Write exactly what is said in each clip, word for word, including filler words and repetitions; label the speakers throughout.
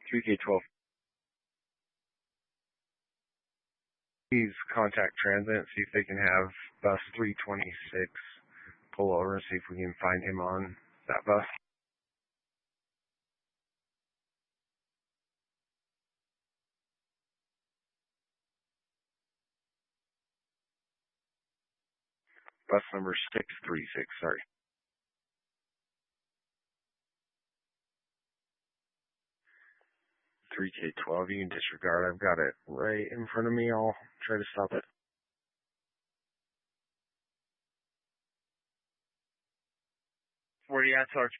Speaker 1: three K twelve. Please contact Transit, see if they can have bus three twenty-six pull over, see if we can find him on that bus. Bus number six three six, sorry. three K twelve, you can disregard. I've got it right in front of me. I'll try to stop it. Where are you at, Sarge?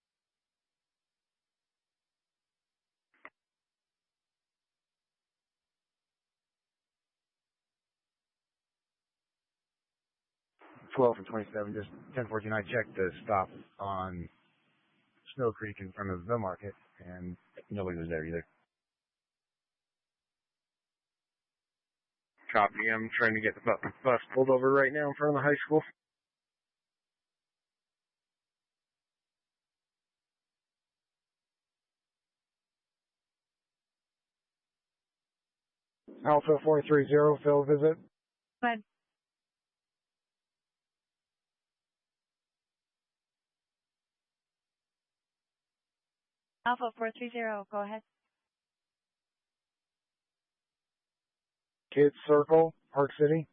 Speaker 1: twelve and twenty-seven, just ten fourteen. I checked the stop on Snow Creek in front of the market, and nobody was there either. Copy. I'm trying to get the bu- bus pulled over right now in front of the high school. Alpha four three zero, Phil, visit.
Speaker 2: Go ahead. Alpha four three zero, go ahead.
Speaker 1: Kids Circle, Park City.